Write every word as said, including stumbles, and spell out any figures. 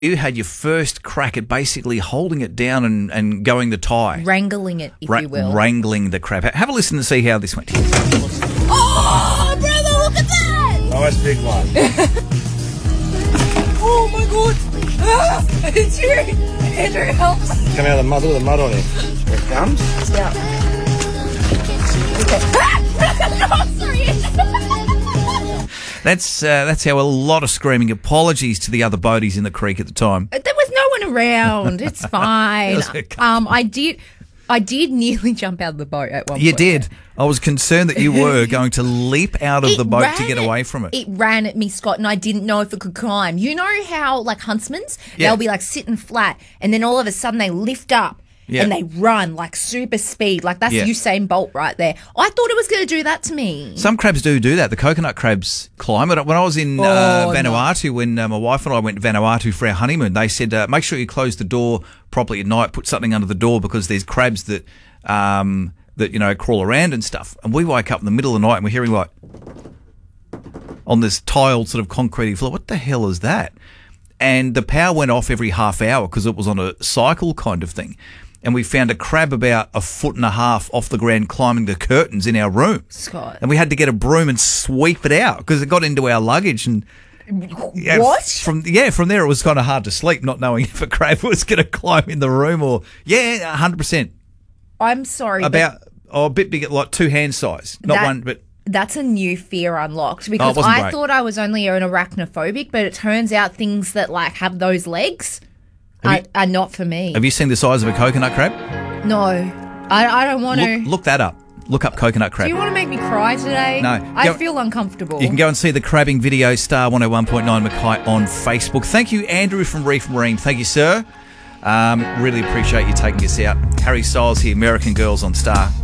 You had your first crack at basically holding it down and, and going the tie. Wrangling it, if Ra- you will. Wrangling the crab. Have a listen to see how this went. Oh, brother, look at that! Oh, that's a big one. Oh, my God. Ah, it's you. Andrew, help. Come out of the mud, all the mud on it. Here it comes. Yeah. Okay. Ah! Oh, sorry, That's uh, that's how a lot of screaming apologies to the other boaties in the creek at the time. There was no one around. It's fine. um, I did, I did nearly jump out of the boat at one You point. did. I was concerned that you were going to leap out of It the boat ran to get at- away from it. It ran at me, Scott, and I didn't know if it could climb. You know how, like, huntsmen's, Yeah. they'll be, like, sitting flat, and then all of a sudden they lift up, Yeah. and they run, like, super speed. Like, that's Yeah. Usain Bolt right there. I thought it was going to do that to me. Some crabs do do that. The coconut crabs climb it. When I was in uh, Oh, Vanuatu, when uh, my wife and I went to Vanuatu for our honeymoon, they said, uh, make sure you close the door properly at night, put something under the door because there's crabs that, um, that you know, crawl around and stuff. And we woke up in the middle of the night and we're hearing like, on this tiled sort of concrete floor, what the hell is that? And the power went off every half hour because it was on a cycle kind of thing. And we found a crab about a foot and a half off the ground climbing the curtains in our room. Scott. And we had to get a broom and sweep it out because it got into our luggage. And yeah, What? From yeah, from there it was kind of hard to sleep, not knowing if a crab was going to climb in the room or yeah, one hundred percent. I'm sorry. About oh, a bit bigger, like two hand size, not That- one, but. That's a new fear unlocked because wasn't I great. thought I was only an arachnophobic, but it turns out things that like have those legs are, you- are not for me. Have you seen the size of a coconut crab? no, I, I don't want to. Look, look that up. Look up coconut crab. Do you want to make me cry today? No. I Go- feel uncomfortable. You can go and see the crabbing video, Star one oh one point nine Mackay on Facebook. Thank you, Andrew from Reef Marine. Thank you, sir. Um, really appreciate you taking us out. Harry Styles here, American Girls on Star.